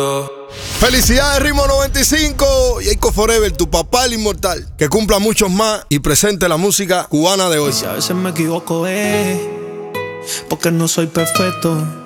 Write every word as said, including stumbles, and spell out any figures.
perfecto. Felicidades, Ritmo noventa y cinco. Jacob Forever, tu papá el inmortal. Que cumpla muchos más y presente la música cubana de hoy. Si a veces me equivoco, eh, porque no soy perfecto.